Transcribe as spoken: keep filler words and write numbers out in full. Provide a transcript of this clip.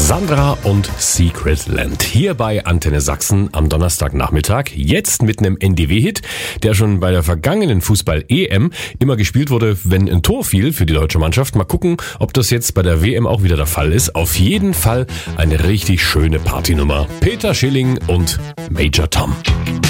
Sandra und Secret Land hier bei Antenne Sachsen am Donnerstagnachmittag. Jetzt mit einem N D W-Hit, der schon bei der vergangenen Fußball-E M immer gespielt wurde, wenn ein Tor fiel für die deutsche Mannschaft. Mal gucken, ob das jetzt bei der W M auch wieder der Fall ist. Auf jeden Fall eine richtig schöne Partynummer. Peter Schilling und Major Tom.